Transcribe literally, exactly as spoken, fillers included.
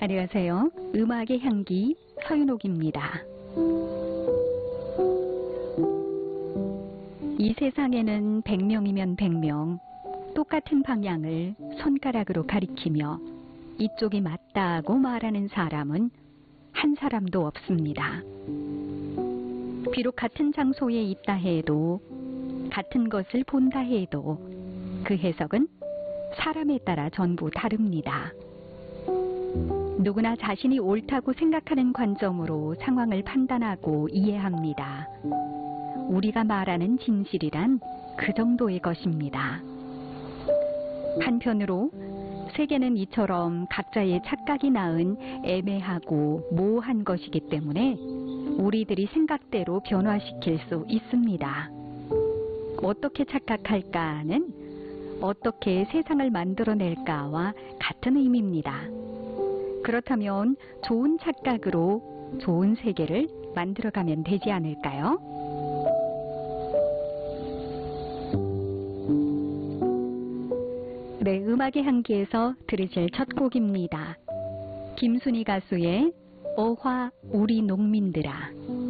안녕하세요. 음악의 향기 서윤옥입니다. 이 세상에는 백 명이면 백 명 똑같은 방향을 손가락으로 가리키며 이쪽이 맞다고 말하는 사람은 한 사람도 없습니다. 비록 같은 장소에 있다 해도, 같은 것을 본다 해도 그 해석은 사람에 따라 전부 다릅니다. 누구나 자신이 옳다고 생각하는 관점으로 상황을 판단하고 이해합니다. 우리가 말하는 진실이란 그 정도의 것입니다. 한편으로 세계는 이처럼 각자의 착각이 낳은 애매하고 모호한 것이기 때문에 우리들이 생각대로 변화시킬 수 있습니다. 어떻게 착각할까는 어떻게 세상을 만들어낼까와 같은 의미입니다. 그렇다면 좋은 착각으로 좋은 세계를 만들어가면 되지 않을까요? 네, 음악의 향기에서 들으실 첫 곡입니다. 김순희 가수의 어화 우리 농민들아.